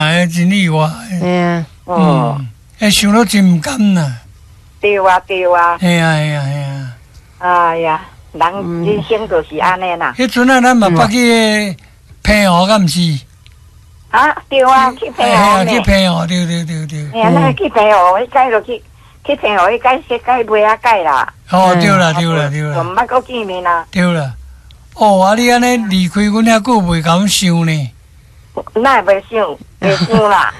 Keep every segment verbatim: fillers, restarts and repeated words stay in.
哎，真意外。 哎呀， 嗯，哎，想到真唔甘呐。 对啊，对啊。 哎呀，哎呀，哎呀。 哎呀，人人生就是安尼啦。 迄阵啊，咱嘛捌去平湖，敢毋是？ 啊，对啊，去平湖去平湖，对对对对。 哎呀，那去平湖，迄届就去去平湖，迄届迄届袂啊届啦。 哦，对啦，对啦，对啦。 就毋捌搁见面啦。 对啦。哦，啊，你安尼离开阮遐久，袂甲阮想呢。 那袂想，袂想啦。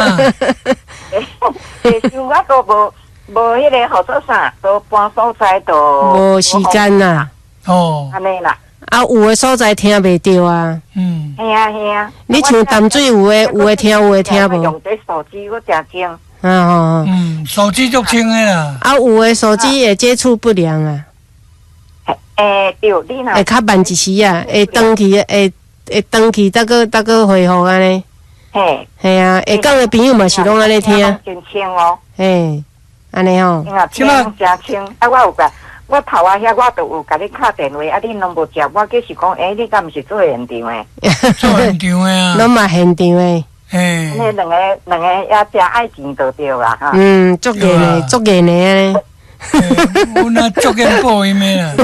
袂想，我都无无迄个合作啥，都搬所在都无时间啦。 哦， 安尼啦。 啊，有的所在听袂到啊。 嗯。 系啊系啊。 你像淡水有诶，有诶听，有诶听无。 用这手机我真精。 啊哦。 嗯，手机足清诶啦。 啊，有诶手机会接触不良啊。 诶，对，你若会较慢一时啊，会登去，会会登去，再个再个恢复安尼。 嘿。 系啊，会讲诶朋友嘛是拢安尼听。 真清哦。 嘿，安尼吼。 听啊，听真清。啊，我有甲。我头啊遐，我都有甲你敲电话，啊，你拢无接，我计是讲，诶，你敢毋是做现场诶？ 做现场诶啊！ 拢嘛现场诶。 嘿， 那两个两个也真爱钱就对啦哈。 嗯，足热诶，足热诶安尼。阮啊足热报伊咩啦？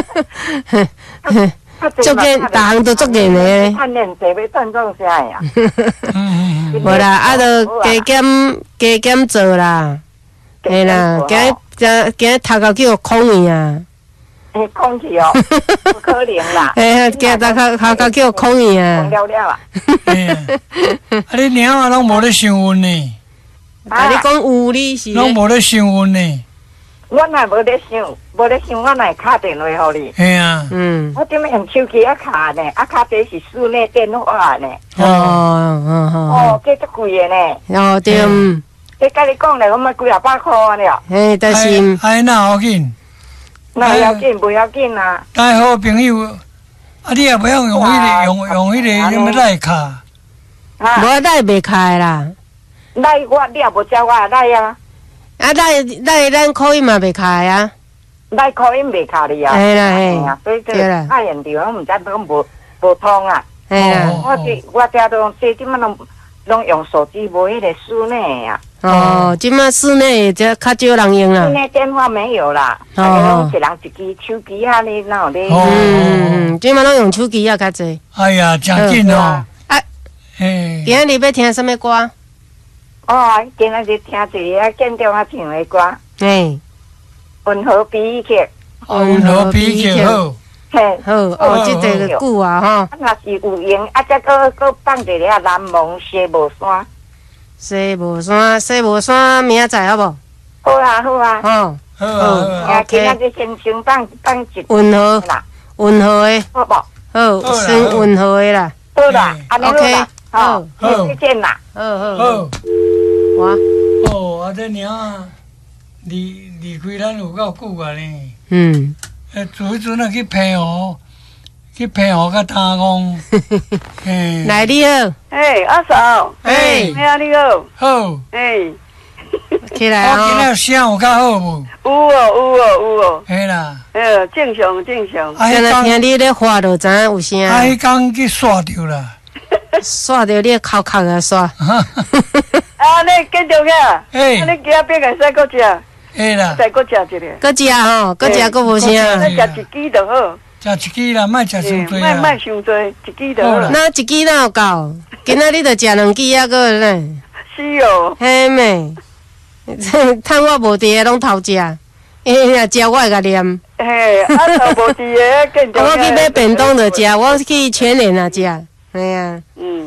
足热，逐项都足热诶。 趁练济要赚种啥呀？ 嗯嗯。 无啦，啊，着加减加减做啦。嘿啦，今今今头壳叫空去啊！ 诶，空去哦，不可能啦！ 嘿，今头壳头壳叫空去啊！ 空了了啊！ 啊，你娘啊，拢无咧想阮呢？ 啊，你讲有你是？ 拢无咧想阮呢？ 我乃无咧想，无咧想，我乃敲电话互你。 嘿啊， 嗯。 我点么用手机啊敲呢？啊，敲这是室内电话呢。 哦哦哦。 哦，这足贵的呢。 哦对。 你甲你讲咧，我咪几啊百块了。 嘿，但是， 哎，那要紧， 那要紧，不要紧啊。 但好朋友，啊，你也不要用迄个，用用迄个什么赖卡。 无赖袂开啦。 赖我，你也无教我赖啊。 啊，赖赖咱可以嘛袂开啊。 赖可以袂开你啊。 嘿啦嘿。 所以这个太现场，我唔知拢无无通啊。 嘿啦。 我这我这都这即满拢拢用手机，无迄个室内啊。 哦，即马室内这较少人用啦。 室内电话没有啦，大家拢一人一支手机啊，你哪有咧？ 嗯，即马拢用手机啊较济。 哎呀，真紧哦！ 啊， 嘿， 今日要听什么歌？ 哦，今日是听一个见到我唱的歌。 嘿， 温和悲剧。 温和悲剧好。 嘿， 好，哦，即个久啊吼。 啊，若是有闲，啊，再搁搁放一个南蒙西无山。 西无山，西无山，明仔载好无？ 好啊，好啊。 好，好啊。今仔日先先放放一温和啦，温和诶。 好不？ 好，先温和诶啦。 好啦，安尼好啦。好，好，再见啦。 好好好。 我。 哦，啊，这娘啊，离离开咱有够久啊呢。 嗯。 诶，做迄阵啊去平湖，去平湖甲打工。 嘿，来你好。 诶，阿嫂。 诶， 咩啊？你好。 好。 诶， 起来啊！ 我今仔声有较好无？ 有哦，有哦，有哦。 嘿啦。 诶，正常正常。 刚才听你咧话就知影有声。 啊，迄工去刷着啦。 刷着你哭哭啊刷。 啊，你继续个。 诶。 啊，你今仔边个使搁食？ 会啦， 再搁食一个， 搁食吼，搁食搁无啥。 再食一支就好。 食一支啦，莫食伤多啦。莫莫伤多，一支就好啦。 那一支哪有够？今仔日就食两支啊，搁咧。 是哦。 嘿妹，趁我无伫个拢偷食，嘿若食我会甲念。 嘿，啊，都无伫个，更重要。 我去买便当就食，我去全联啊食，系啊。 嗯。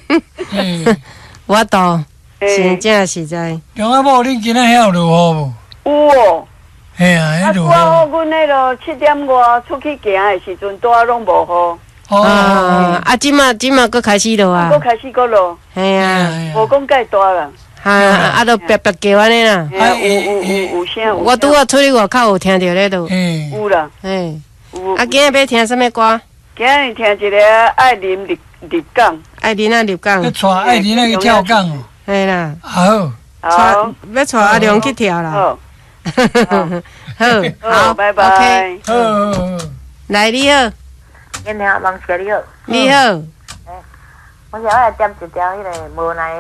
我倒真正实在。 中阿某，恁今仔遐有落雨无？ 有哦， 嘿啊，迄落雨。 啊，阮迄落七点外出去行的时阵，拄啊拢无雨。 哦，啊，即马即马搁开始落啊。 搁开始搁落。 嘿啊， 无讲介大啦。 哈，啊，都白白叫安尼啦。 有有有有声。 我拄啊出去外口有听着咧都。 有啦。 嘿。啊，今日要听什么歌？ 今日听一个爱啉入入港。 爱啉啊入港。 要带爱啉啊去跳港哦。 嘿啦。 好。 好。要带阿良去跳啦。 好。 好，好， 拜拜。 好，好， 来你好。 你好，王小你好。 你好。 我想我来点一条迄个无奈